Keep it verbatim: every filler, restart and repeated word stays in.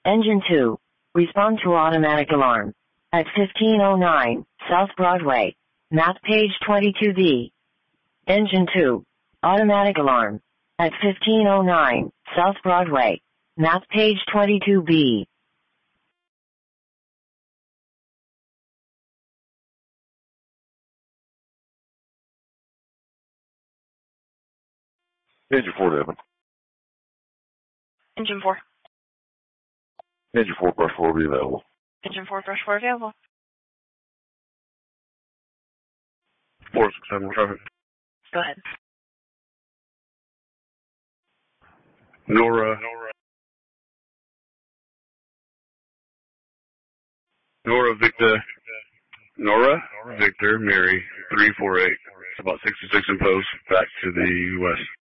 Engine two. Respond to automatic alarm. At fifteen oh nine, South Broadway. Map page twenty-two B. Engine two. Automatic alarm. At fifteen oh nine, South Broadway. Map page twenty-two B. Engine four, Devin. Engine four. Engine four, brush four will be available. Engine four, brush four available. four six seven traffic. Go ahead. Nora. Nora. Nora Victor. Nora Victor Mary three four eight. It's about sixty-six in post back to the west.